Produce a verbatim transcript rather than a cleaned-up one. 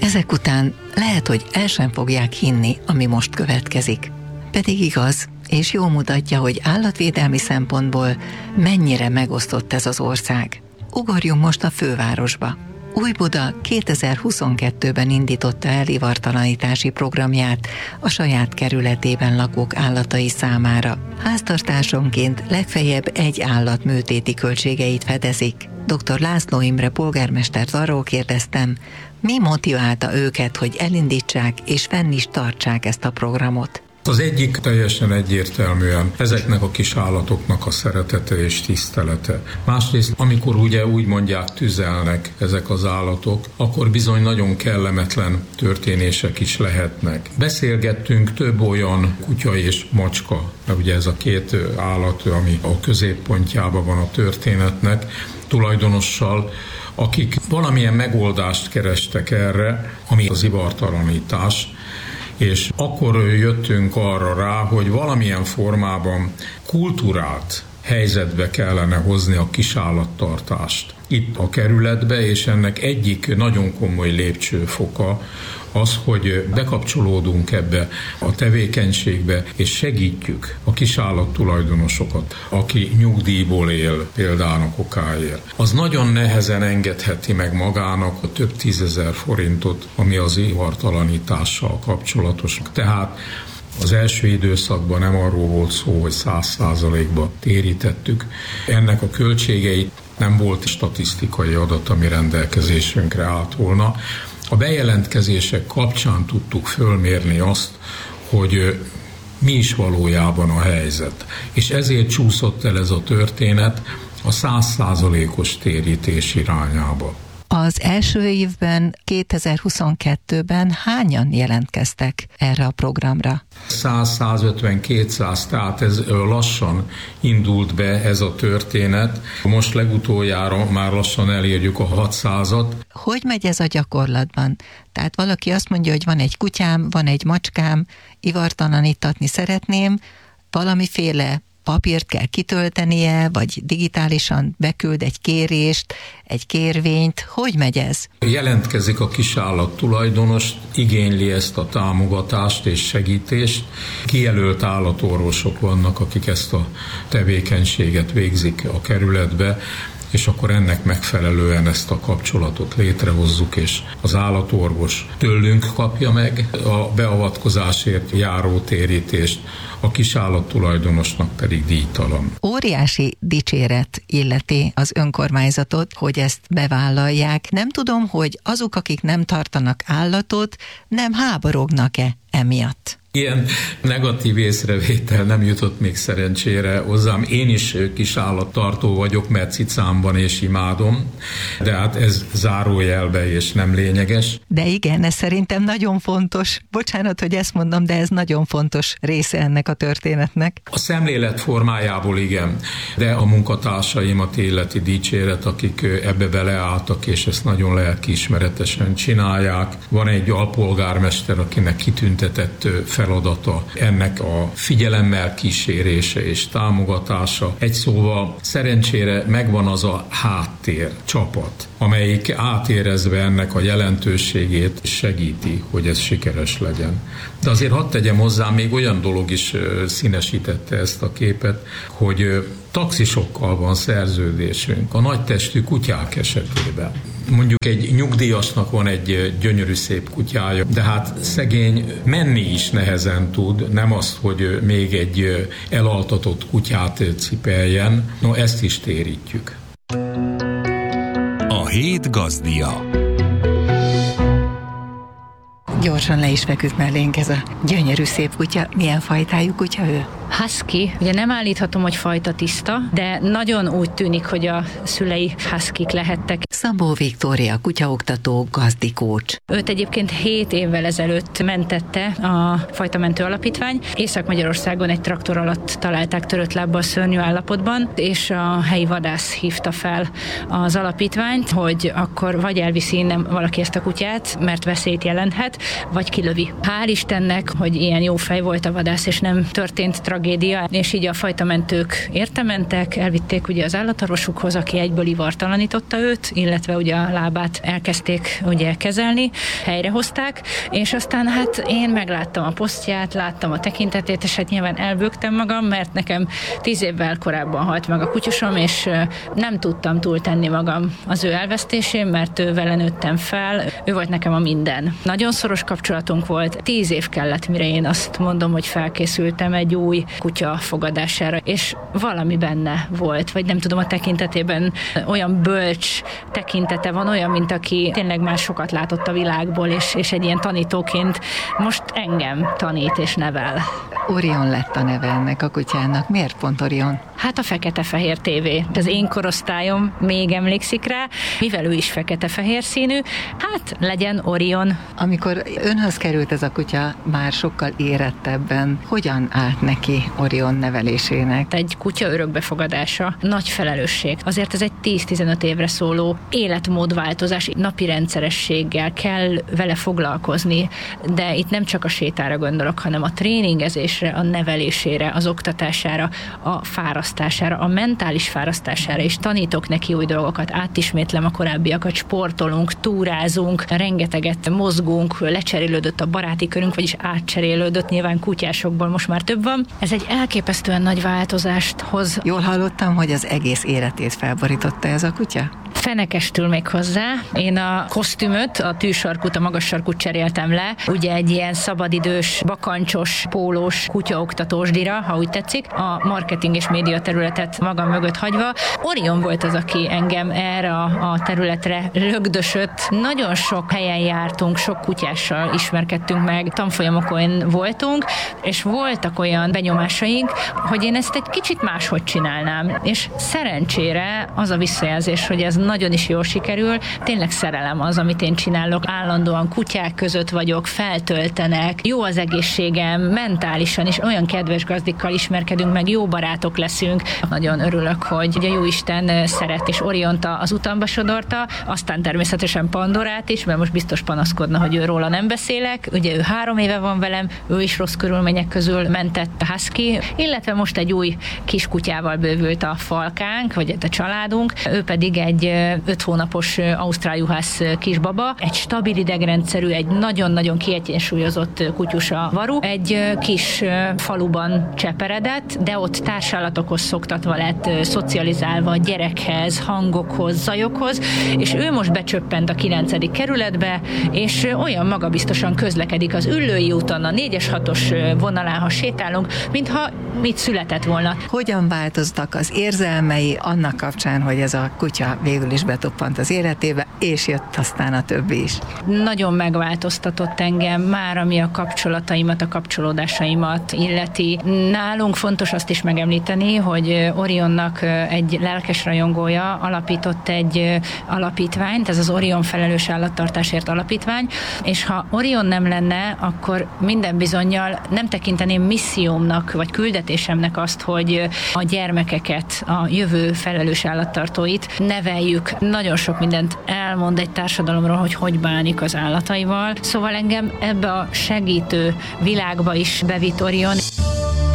Ezek után lehet, hogy el sem fogják hinni, ami most következik. Pedig igaz, és jól mutatja, hogy állatvédelmi szempontból mennyire megosztott ez az ország. Ugorjunk most a fővárosba. Újbuda kétezer-huszonkettőben indította el ivartalanítási programját a saját kerületében lakók állatai számára. Háztartásonként legfeljebb egy állat műtéti költségeit fedezik. dr. László Imre polgármestert arról kérdeztem, mi motiválta őket, hogy elindítsák és fenn is tartsák ezt a programot. Az egyik teljesen egyértelműen ezeknek a kis állatoknak a szeretete és tisztelete. Másrészt, amikor ugye úgy mondják, tüzelnek ezek az állatok, akkor bizony nagyon kellemetlen történések is lehetnek. Beszélgettünk több olyan kutya és macska, mert ugye ez a két állat, ami a középpontjában van a történetnek, tulajdonossal, akik valamilyen megoldást kerestek erre, ami az ivartalanítás, és akkor jöttünk arra rá, hogy valamilyen formában kultúrált helyzetbe kellene hozni a kisállattartást itt a kerületbe, és ennek egyik nagyon komoly lépcsőfoka az, hogy bekapcsolódunk ebbe a tevékenységbe, és segítjük a kisállat tulajdonosokat, aki nyugdíjból él például okáért. Az nagyon nehezen engedheti meg magának a több tízezer forintot, ami az ivartalanítással kapcsolatos. Tehát az első időszakban nem arról volt szó, hogy száz százalékba térítettük. Ennek a költségeit nem volt statisztikai adat, ami rendelkezésünkre állt volna. A bejelentkezések kapcsán tudtuk fölmérni azt, hogy mi is valójában a helyzet. És ezért csúszott el ez a történet a száz százalékos térítés irányába. Az első évben, kétezer-huszonkettőben hányan jelentkeztek erre a programra? száz-százötven-kétszáz, tehát ez lassan indult be ez a történet. Most legutoljára már lassan elérjük a hatszázat. Hogy megy ez a gyakorlatban? Tehát valaki azt mondja, hogy van egy kutyám, van egy macskám, ivartalanítatni szeretném, valamiféle papírt kell kitöltenie, vagy digitálisan beküld egy kérést, egy kérvényt. Hogy megy ez? Jelentkezik a kisállat tulajdonos, igényli ezt a támogatást és segítést. Kijelölt állatorvosok vannak, akik ezt a tevékenységet végzik a kerületbe, és akkor ennek megfelelően ezt a kapcsolatot létrehozzuk, és az állatorvos tőlünk kapja meg a beavatkozásért járó térítést, a kisállat tulajdonosnak pedig díjtalan. Óriási dicséret illeti az önkormányzatot, hogy ezt bevállalják. Nem tudom, hogy azok, akik nem tartanak állatot, nem háborognak-e emiatt? Ilyen negatív észrevétel nem jutott még szerencsére hozzám. Én is kis állattartó vagyok, mert cicám van és imádom, de hát ez zárójelbe és nem lényeges. De igen, ez szerintem nagyon fontos. Bocsánat, hogy ezt mondom, de ez nagyon fontos része ennek a történetnek. A szemlélet formájából igen, de a munkatársaimat illeti dicséret, akik ebbe beleálltak, és ezt nagyon lelkiismeretesen csinálják. Van egy alpolgármester, akinek kitüntetett feladata ennek a figyelemmel kísérése és támogatása. Egy szóval szerencsére megvan az a háttér csapat, amelyik átérezve ennek a jelentőségét segíti, hogy ez sikeres legyen. De azért hadd tegyem hozzá, még olyan dolog is színesítette ezt a képet, hogy taxisokkal van szerződésünk a nagytestű kutyák esetében. Mondjuk egy nyugdíjasnak van egy gyönyörű szép kutyája, de hát szegény menni is nehezen tud, nem azt, hogy még egy elaltatott kutyát cipeljen. No, ezt is térítjük. A hét gazdia. Gyorsan le is feküdt mellénk ez a gyönyörű szép kutya. Milyen fajtájú kutya ő? Husky. Ugye nem állíthatom, hogy fajta tiszta, de nagyon úgy tűnik, hogy a szülei huskik lehettek. Szabó Viktória, kutyaoktató, gazdikócs. Őt egyébként hét évvel ezelőtt mentette a Fajtamentő Alapítvány. Észak-Magyarországon egy traktor alatt találták törött lábbal szörnyű állapotban, és a helyi vadász hívta fel az alapítványt, hogy akkor vagy elviszi innen valaki ezt a kutyát, mert veszélyt jelenthet, vagy kilövi. Hál' Istennek, hogy ilyen jó fej volt a vadász, és nem történt tragédia tragédia, és így a fajtamentők értementek, elvitték ugye az állatorvosukhoz, aki egyből ivartalanította őt, illetve ugye a lábát elkezdték ugye kezelni, helyrehozták, és aztán hát én megláttam a posztját, láttam a tekintetét, és hát nyilván elbőgtem magam, mert nekem tíz évvel korábban halt meg a kutyusom, és nem tudtam túltenni magam az ő elvesztésén, mert ő vele nőttem fel, ő volt nekem a minden. Nagyon szoros kapcsolatunk volt, tíz év kellett, mire én azt mondom, hogy felkészültem egy új kutya fogadására, és valami benne volt, vagy nem tudom, a tekintetében olyan bölcs tekintete van, olyan, mint aki tényleg már sokat látott a világból, és, és egy ilyen tanítóként most engem tanít és nevel. Orion lett a neve ennek a kutyának. Miért pont Orion? Hát a fekete-fehér tévé. Az én korosztályom még emlékszik rá, mivel ő is fekete-fehér színű, hát legyen Orion. Amikor önhöz került ez a kutya már sokkal érettebben, hogyan állt neki Orion nevelésének? Egy kutya örökbefogadása nagy felelősség. Azért ez egy tíz-tizenöt évre szóló életmódváltozás, napi rendszerességgel kell vele foglalkozni, de itt nem csak a sétára gondolok, hanem a tréningezésre, a nevelésére, az oktatására, a fárasztására, a mentális fárasztására, és tanítok neki új dolgokat, átismétlem a korábbiakat, sportolunk, túrázunk, rengeteget mozgunk, lecserélődött a baráti körünk, vagyis átcserélődött, nyilván kutyásokból most már több van. Ez egy elképesztően nagy változást hoz. Jól hallottam, hogy az egész életét felborította ez a kutya? Fenekestül még hozzá. Én a kosztümöt, a tűsarkút, a magas sarkút cseréltem le. Ugye egy ilyen szabadidős, bakancsos, pólós, kutyaoktatós dira, ha úgy tetszik, a marketing és média területet magam mögött hagyva. Orion volt az, aki engem erre a, a területre lögdösött. Nagyon sok helyen jártunk, sok kutyással ismerkedtünk meg, tanfolyamokon voltunk, és voltak olyan benyomásaink, hogy én ezt egy kicsit máshogy csinálnám. És szerencsére az a visszajelzés, hogy ez nagyon is jól sikerül. Tényleg szerelem az, amit én csinálok. Állandóan kutyák között vagyok, feltöltenek, jó az egészségem, mentálisan is olyan kedves gazdikkal ismerkedünk meg, jó barátok leszünk. Nagyon örülök, hogy a Jóisten szeret, és Oriont az utamba sodorta, aztán természetesen Pandorát is, mert most biztos panaszkodna, hogy ő róla nem beszélek. Ugye ő három éve van velem, ő is rossz körülmények közül mentett a husky, illetve most egy új kis kutyával bővült a falkánk, vagy a családunk. Ő pedig egy öt hónapos ausztrál juhász kisbaba, egy stabil idegrendszerű, egy nagyon-nagyon kiegyensúlyozott kutyusa Varu, egy kis faluban cseperedett, de ott társállatokhoz szoktatva lett, szocializálva gyerekhez, hangokhoz, zajokhoz, és ő most becsöppent a kilencedik kerületbe, és olyan magabiztosan közlekedik az Üllői úton, a négyes hatos vonalán, ha sétálunk, mintha mit született volna. Hogyan változtak az érzelmei annak kapcsán, hogy ez a kutya végül is betoppant az életébe, és jött aztán a többi is? Nagyon megváltoztatott engem már, ami a kapcsolataimat, a kapcsolódásaimat illeti. Nálunk fontos azt is megemlíteni, hogy Orionnak egy lelkes rajongója alapított egy alapítványt, ez az Orion Felelős Állattartásért Alapítvány, és ha Orion nem lenne, akkor minden bizonnyal nem tekinteném missziómnak, vagy küldetésemnek azt, hogy a gyermekeket, a jövő felelős állattartóit neveljük. Nagyon sok mindent elmond egy társadalomról, hogy hogy bánik az állataival. Szóval engem ebbe a segítő világba is bevitt Orion.